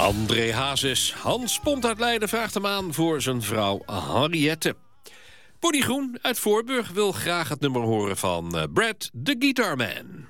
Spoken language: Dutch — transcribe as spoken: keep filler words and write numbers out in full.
André Hazes. Hans Pont uit Leiden vraagt hem aan voor zijn vrouw Henriette. Bonnie Groen uit Voorburg wil graag het nummer horen van Brad the Guitar Man.